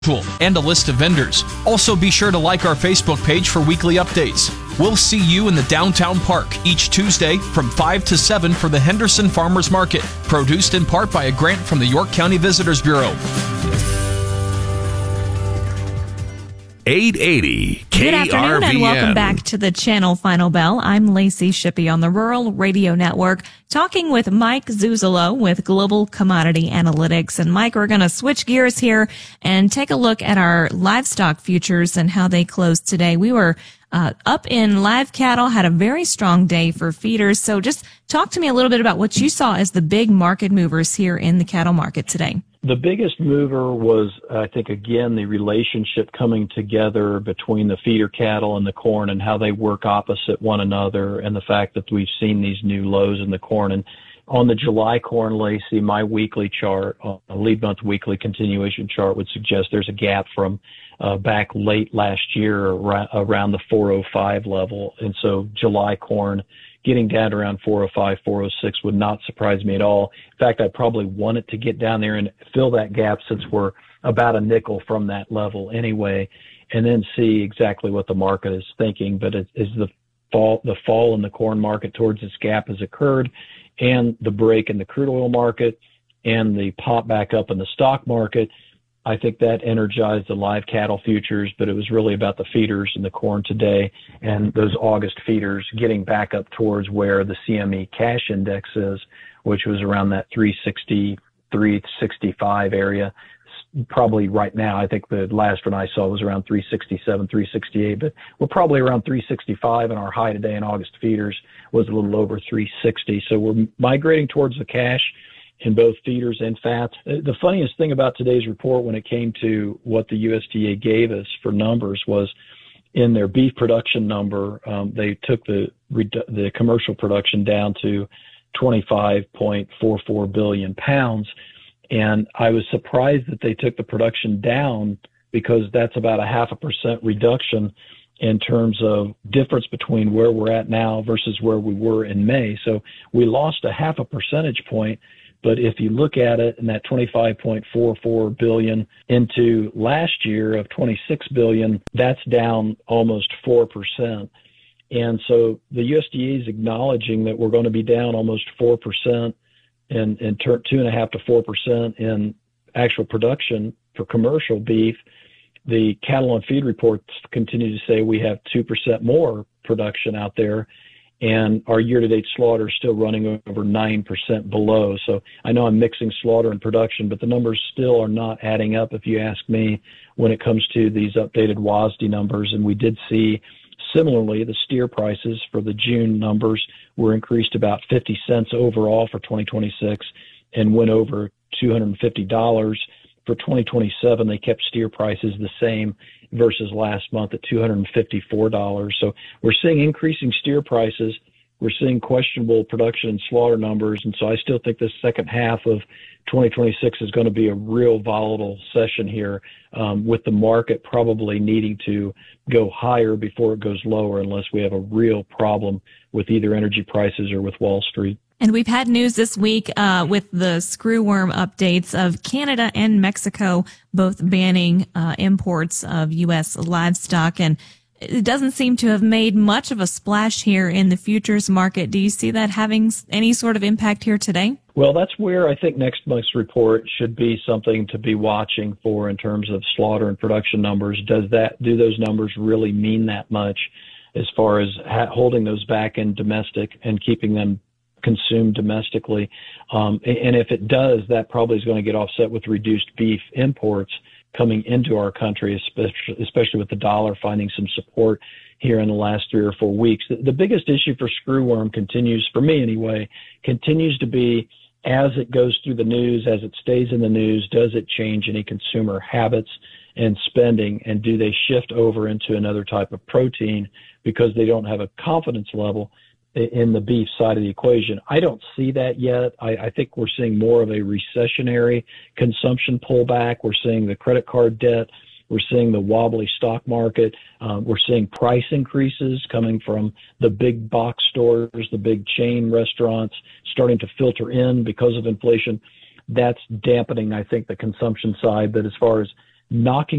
and a list of vendors. Also, be sure to like our Facebook page for weekly updates. We'll see you in the downtown park each Tuesday from 5 to 7 for the Henderson Farmers Market, produced in part by a grant from the York County Visitors Bureau. 880 KRVN. Good afternoon and welcome back to the Channel Final Bell. I'm Lacey Shippey on the Rural Radio Network, talking with Mike Zuzolo with Global Commodity Analytics. And Mike, we're going to switch gears here and take a look at our livestock futures and how they closed today. We were up in live cattle, had a very strong day for feeders. So just talk to me a little bit about what you saw as the big market movers here in the cattle market today. The biggest mover was, I think, again, the relationship coming together between the feeder cattle and the corn and how they work opposite one another, and the fact that we've seen these new lows in the corn. And on the July corn, Lacey, my weekly chart, a lead month weekly continuation chart would suggest there's a gap from back late last year around the 405 level. And so July corn getting down to around 405, 406 would not surprise me at all. In fact, I probably want it to get down there and fill that gap, since we're about a nickel from that level anyway, and then see exactly what the market is thinking. But as the fall in the corn market towards this gap has occurred, and the break in the crude oil market and the pop back up in the stock market, I think that energized the live cattle futures, but it was really about the feeders and the corn today, and those August feeders getting back up towards where the CME cash index is, which was around that 360, 365 area. Probably right now, I think the last one I saw was around 367, 368, but we're probably around 365, and our high today in August feeders was a little over 360. So we're migrating towards the cash in both feeders and fats. The funniest thing about today's report when it came to what the USDA gave us for numbers was in their beef production number, they took the commercial production down to 25.44 billion pounds. And I was surprised that they took the production down, because that's about a 0.5% reduction in terms of difference between where we're at now versus where we were in May. So we lost a 0.5 percentage point. But if you look at it in that 25.44 billion into last year of 26 billion, that's down almost 4%. And so the USDA is acknowledging that we're going to be down almost 4% and 2.5 to 4% in actual production for commercial beef. The cattle and feed reports continue to say we have 2% more production out there, and our year-to-date slaughter is still running over 9% below. So I know I'm mixing slaughter and production, but the numbers still are not adding up, if you ask me, when it comes to these updated WASDE numbers. And we did see, similarly, the steer prices for the June numbers were increased about 50 cents overall for 2026 and went over $250. For 2027, they kept steer prices the same versus last month at $254. So we're seeing increasing steer prices. We're seeing questionable production and slaughter numbers. And so I still think this second half of 2026 is going to be a real volatile session here, with the market probably needing to go higher before it goes lower, unless we have a real problem with either energy prices or with Wall Street. And we've had news this week with the screwworm updates of Canada and Mexico both banning imports of U.S. livestock. And it doesn't seem to have made much of a splash here in the futures market. Do you see that having any sort of impact here today? Well, that's where I think next month's report should be something to be watching for in terms of slaughter and production numbers. Do those numbers really mean that much as far as holding those back in domestic and keeping them consumed domestically? And if it does, that probably is going to get offset with reduced beef imports coming into our country, especially with the dollar finding some support here in the last 3 or 4 weeks. The biggest issue for screwworm continues, for me anyway, continues to be, as it goes through the news, as it stays in the news, does it change any consumer habits and spending, and do they shift over into another type of protein because they don't have a confidence level in the beef side of the equation? I don't see that yet. I think we're seeing more of a recessionary consumption pullback. We're seeing the credit card debt. We're seeing the wobbly stock market. We're seeing price increases coming from the big box stores, the big chain restaurants starting to filter in because of inflation. That's dampening, I think, the consumption side. But as far as knocking